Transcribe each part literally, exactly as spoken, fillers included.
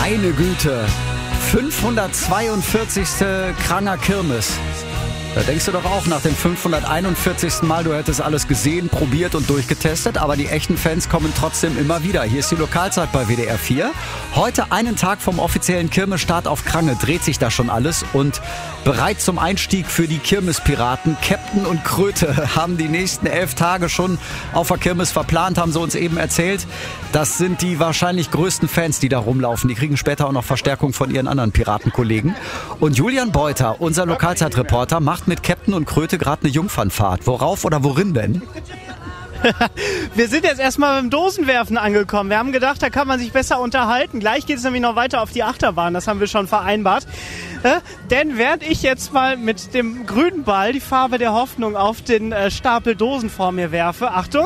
Meine Güte, fünfhundertzweiundvierzigste Kranger Kirmes. Da denkst du doch auch nach dem fünfhunderteinundvierzigsten Mal, du hättest alles gesehen, probiert und durchgetestet, aber die echten Fans kommen trotzdem immer wieder. Hier ist die Lokalzeit bei W D R vier. Heute einen Tag vom offiziellen Kirmesstart auf Krange, dreht sich da schon alles und bereit zum Einstieg für die Kirmespiraten. Captain und Kröte haben die nächsten elf Tage schon auf der Kirmes verplant, haben sie uns eben erzählt. Das sind die wahrscheinlich größten Fans, die da rumlaufen. Die kriegen später auch noch Verstärkung von ihren anderen Piratenkollegen. Und Julian Beuter, unser Lokalzeitreporter, macht mit Captain und Kröte gerade eine Jungfernfahrt. Worauf oder worin denn? Wir sind jetzt erstmal beim Dosenwerfen angekommen. Wir haben gedacht, da kann man sich besser unterhalten. Gleich geht es nämlich noch weiter auf die Achterbahn. Das haben wir schon vereinbart. Äh, denn während ich jetzt mal mit dem grünen Ball, die Farbe der Hoffnung, auf den äh, Stapel Dosen vor mir werfe. Achtung!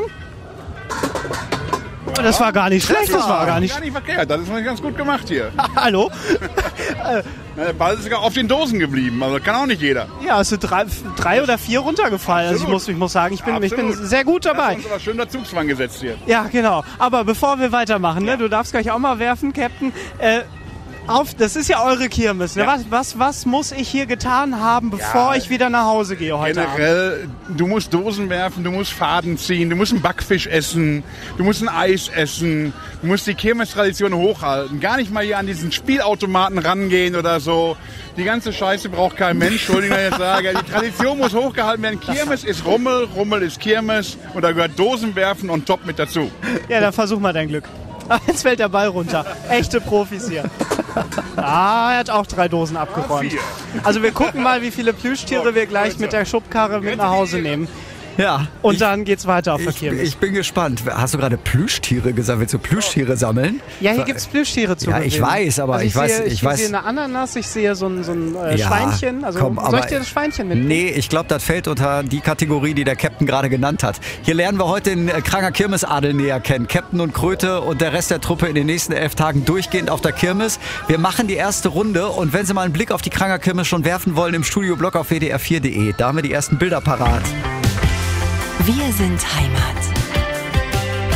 Das war gar nicht schlecht, das war gar nicht, gar nicht verkehrt. Das ist noch ganz gut gemacht hier. Hallo? Der Ball ist sogar auf den Dosen geblieben, also kann auch nicht jeder. Ja, es sind drei, drei oder vier runtergefallen. Also ich muss, ich muss sagen, ich bin, ich bin sehr gut dabei. Du hast uns aber schön der Zugzwang gesetzt hier. Ja, genau. Aber bevor wir weitermachen, ne, du darfst gleich auch mal werfen, Captain. Äh, Auf, das ist ja eure Kirmes. Ne? Ja. Was, was, was muss ich hier getan haben, bevor Ja, ich wieder nach Hause gehe heute Generell, du musst Dosen werfen, du musst Faden ziehen, du musst einen Backfisch essen, du musst ein Eis essen, du musst die Kirmestradition hochhalten. Gar nicht mal hier an diesen Spielautomaten rangehen oder so. Die ganze Scheiße braucht kein Mensch, Entschuldigung, wenn ich sage. Die Tradition muss hochgehalten werden. Kirmes ist Rummel, Rummel ist Kirmes und da gehört Dosenwerfen und Top mit dazu. Abend. Ja, dann versuch mal dein Glück. Jetzt fällt der Ball runter. Echte Profis hier. Ah, er hat auch drei Dosen abgeräumt. Also wir gucken mal, wie viele Plüschtiere wir gleich mit der Schubkarre mit nach Hause nehmen. Ja. Und ich, dann geht's weiter auf der ich, Kirmes. ich bin gespannt. Hast du gerade Plüschtiere gesagt? Willst du Plüschtiere sammeln? Ja, hier gibt's Plüschtiere zu Ja, gewinnen. ich weiß, aber also ich, ich weiß- Sehe, ich, ich weiß- sehe eine Ananas, ich sehe so ein, so ein äh, Ja, Schweinchen. Also komm, soll aber- ich dir das Schweinchen mitnehmen? Nee, ich glaube, das fällt unter die Kategorie, die der Captain gerade genannt hat. Hier lernen wir heute den äh, Kranger Kirmesadel näher kennen. Captain und Kröte und der Rest der Truppe in den nächsten elf Tagen durchgehend auf der Kirmes. Wir machen die erste Runde und wenn Sie mal einen Blick auf die Kranger Kirmes schon werfen wollen, im Studioblog auf w d r vier punkt d e. Da haben wir die ersten Bilder parat. Wir sind Heimat.